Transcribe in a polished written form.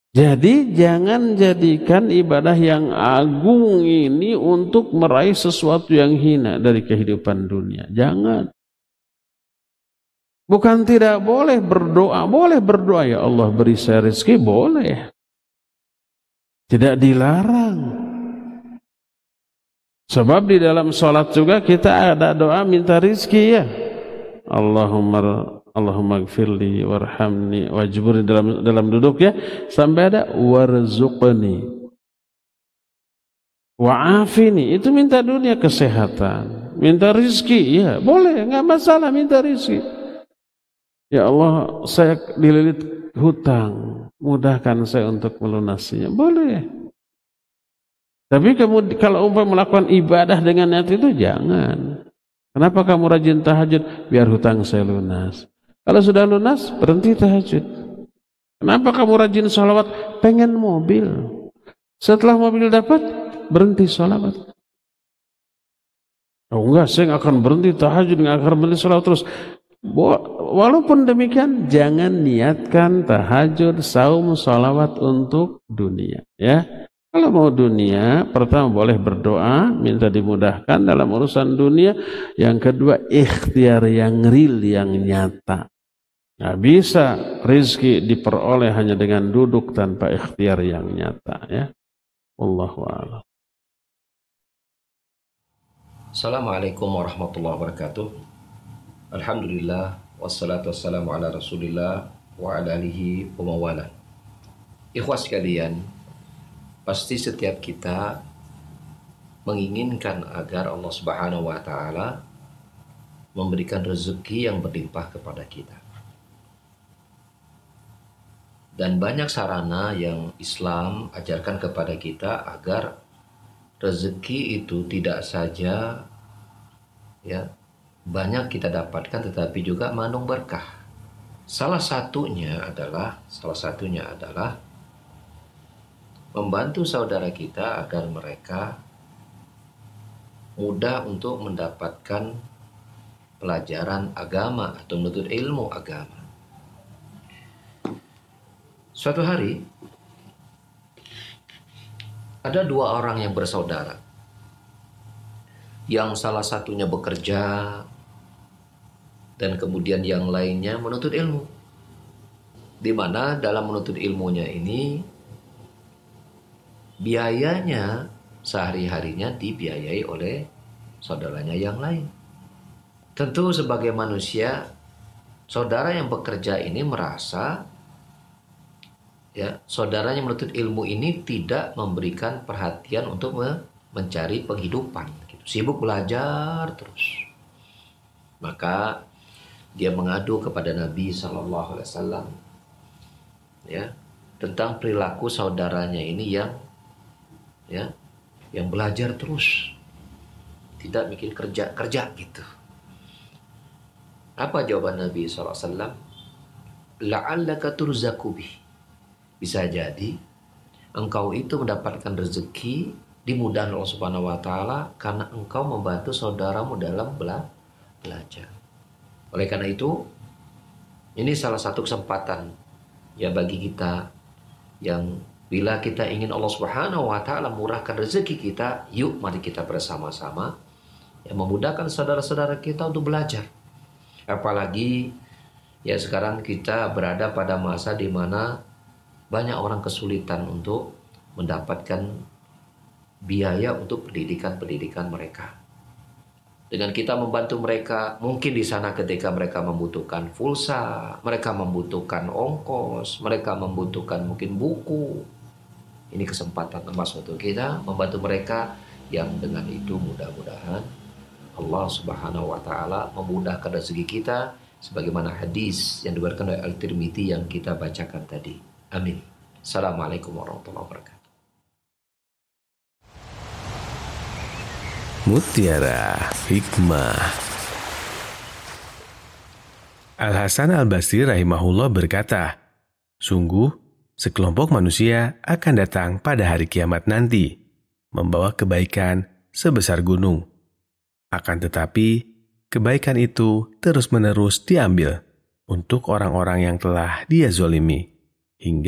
Jadi jangan jadikan ibadah yang agung ini untuk meraih sesuatu yang hina dari kehidupan dunia. Jangan. Bukan tidak boleh berdoa ya Allah beri saya rezeki, boleh. Tidak dilarang. Sebab di dalam sholat juga kita ada doa minta rezeki ya. Allahumma gfirli warhamni wajburni dalam duduk ya, sampai ada warzuqni wa'afini, itu minta dunia kesehatan, minta rizki ya boleh, nggak masalah minta rizki. Ya Allah saya dililit hutang, mudahkan saya untuk melunasinya, boleh. Tapi kemudian kalau melakukan ibadah dengan niat itu jangan. Kenapa kamu rajin tahajud? Biar hutang saya lunas. Kalau sudah lunas, berhenti tahajud. Kenapa kamu rajin sholawat? Pengen mobil. Setelah mobil dapat, berhenti sholawat. Oh enggak, saya nggak akan berhenti tahajud, nggak akan berhenti sholawat terus. Walaupun demikian, jangan niatkan tahajud, saum, sholawat untuk dunia. Ya. Kalau mau dunia, pertama boleh berdoa, minta dimudahkan dalam urusan dunia. Yang kedua, ikhtiar yang real, yang nyata. Nggak bisa rezeki diperoleh hanya dengan duduk tanpa ikhtiar yang nyata. Ya, Wallahu a'lam. Assalamualaikum warahmatullahi wabarakatuh. Alhamdulillah, wassalatu wassalamu ala rasulillah wa ala alihi wa mawala. Ikhwas sekalian, pasti setiap kita menginginkan agar Allah Subhanahu wa taala memberikan rezeki yang berlimpah kepada kita. Dan banyak sarana yang Islam ajarkan kepada kita agar rezeki itu tidak saja ya banyak kita dapatkan, tetapi juga mengandung berkah. Salah satunya adalah membantu saudara kita agar mereka mudah untuk mendapatkan pelajaran agama atau menuntut ilmu agama. Suatu hari ada dua orang yang bersaudara, yang salah satunya bekerja dan kemudian yang lainnya menuntut ilmu, di mana dalam menuntut ilmunya ini biayanya sehari-harinya dibiayai oleh saudaranya yang lain. Tentu sebagai manusia, saudara yang bekerja ini merasa ya saudaranya menuntut ilmu ini tidak memberikan perhatian untuk mencari penghidupan, gitu. Sibuk belajar terus. Maka dia mengadu kepada Nabi SAW ya tentang perilaku saudaranya ini yang belajar terus, tidak mikir kerja gitu. Apa jawaban Nabi SAW? La'allaka turzaku bih. Bisa jadi engkau itu mendapatkan rezeki dimudahkan Allah Subhanahu wa taala karena engkau membantu saudaramu dalam belajar. Oleh karena itu, ini salah satu kesempatan ya bagi kita yang bila kita ingin Allah Subhanahu wa taala murahkan rezeki kita, yuk mari kita bersama-sama yang memudahkan saudara-saudara kita untuk belajar. Apalagi ya sekarang kita berada pada masa di mana banyak orang kesulitan untuk mendapatkan biaya untuk pendidikan mereka. Dengan kita membantu mereka, mungkin di sana ketika mereka membutuhkan pulsa, mereka membutuhkan ongkos, mereka membutuhkan mungkin buku. Ini kesempatan emas untuk kita membantu mereka, yang dengan itu mudah-mudahan Allah Subhanahu wa taala memudahkan rezeki kita sebagaimana hadis yang diriwayatkan oleh Al-Tirmidzi yang kita bacakan tadi. Amin. Assalamualaikum warahmatullahi wabarakatuh. Mutiara Hikmah. Al-Hasan Al-Basri rahimahullah berkata, sungguh sekelompok manusia akan datang pada hari kiamat nanti, membawa kebaikan sebesar gunung. Akan tetapi, kebaikan itu terus-menerus diambil untuk orang-orang yang telah dia zolimi, hingga